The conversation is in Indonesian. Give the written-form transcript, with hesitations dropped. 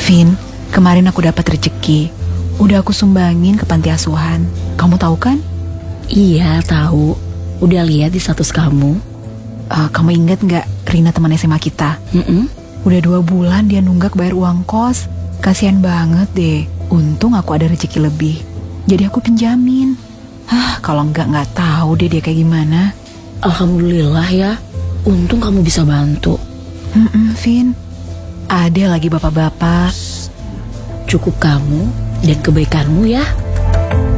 Vin, kemarin aku dapat rezeki. Udah aku sumbangin ke panti asuhan. Kamu tahu kan? Iya, tahu. Udah lihat di status kamu. Kamu ingat nggak Rina teman SMA kita? Udah 2 bulan dia nunggak bayar uang kos. Kasian banget deh. Untung aku ada rezeki lebih. Jadi aku pinjamin. Kalau nggak tahu deh dia kayak gimana. Alhamdulillah ya. Untung kamu bisa bantu. Vin, ada lagi bapak-bapak. Cukup kamu dan kebaikanmu ya.